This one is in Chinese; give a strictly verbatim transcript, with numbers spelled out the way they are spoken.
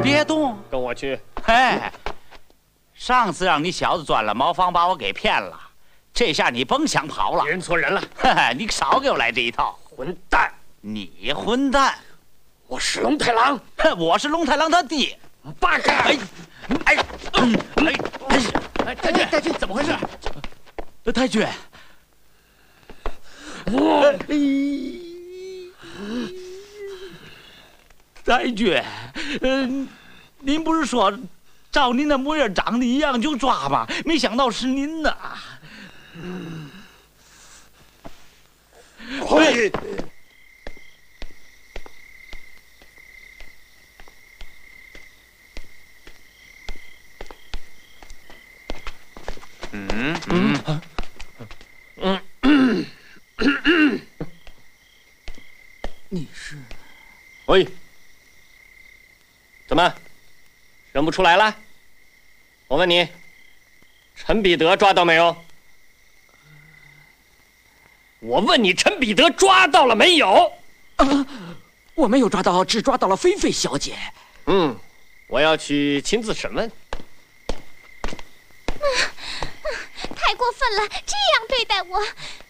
别动， 跟我去。 哎，上次让你小子钻了茅房把我给骗了，这下你甭想跑了。 认错人了， 你少给我来这一套！ 混蛋！ 你混蛋！ 我是龙太郎， 我是龙太郎他爹。 八嘎！哎哎嗯哎哎，太君，太君，怎么回事？ 太君， 我太君，嗯、呃，您不是说照您的模样长得一样就抓吗？没想到是您呐！ 嘿。 嗯嗯嗯嗯嗯， 你是？ 喂，怎么认不出来了？我问你，陈彼得抓到没有？我问你，陈彼得抓到了没有？ 啊，我没有抓到，只抓到了菲菲小姐。 嗯，我要去亲自审问。 太过分了，这样对待我！